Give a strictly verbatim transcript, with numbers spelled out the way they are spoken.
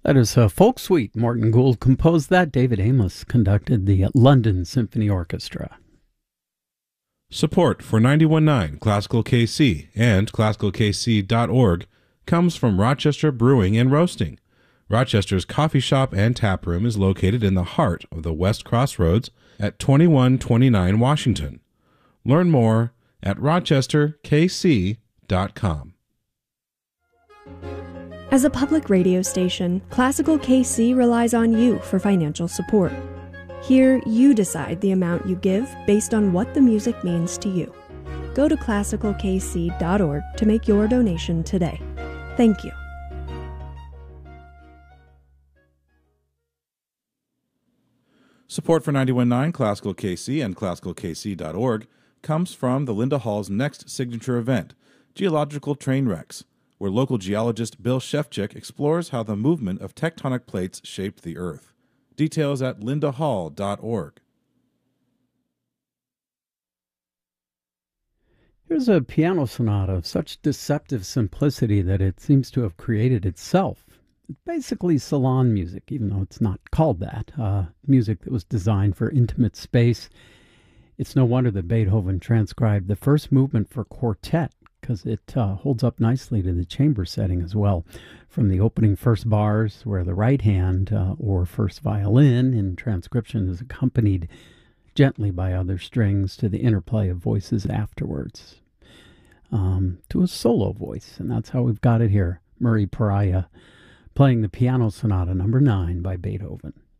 That is a folk suite. Morton Gould composed that. David Amos conducted the London Symphony Orchestra. Support for ninety-one point nine Classical K C and classical k c dot org comes from Rochester Brewing and Roasting. Rochester's coffee shop and tap room is located in the heart of the West Crossroads at twenty-one twenty-nine Washington. Learn more at rochester k c dot com. As a public radio station, Classical K C relies on you for financial support. Here, you decide the amount you give based on what the music means to you. Go to classical k c dot org to make your donation today. Thank you. Support for ninety-one point nine Classical K C and classical k c dot org comes from the Linda Hall's next signature event, Geological Train Wrecks, where local geologist Bill Shefchik explores how the movement of tectonic plates shaped the Earth. Details at linda hall dot org. Here's a piano sonata of such deceptive simplicity that it seems to have created itself. It's basically salon music, even though it's not called that. Uh, music that was designed for intimate space. It's no wonder that Beethoven transcribed the first movement for quartet, because it uh, holds up nicely to the chamber setting as well. From the opening first bars, where the right hand uh, or first violin in transcription is accompanied gently by other strings, to the interplay of voices afterwards, um, to a solo voice. And that's how we've got it here. Murray Pariah playing the Piano Sonata number nine by Beethoven.